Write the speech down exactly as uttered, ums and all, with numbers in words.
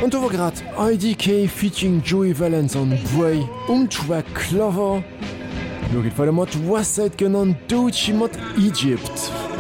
Und over grad I D K featuring Joey Valence an Bray um Track Clover. Lo geht weiter mat Westside genannt Dochi mat Egypt.